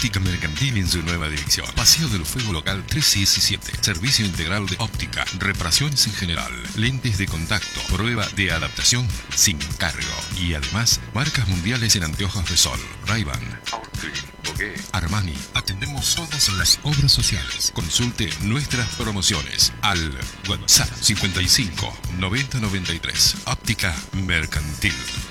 Óptica Mercantil en su nueva dirección. Paseo del Fuego Local 317. Servicio integral de óptica, reparaciones en general, lentes de contacto, prueba de adaptación sin cargo. Y además, marcas mundiales en anteojos de sol. Ray-Ban, Bogué, Armani. Atendemos todas las obras sociales. Consulte nuestras promociones al WhatsApp 55 90 93. Óptica Mercantil.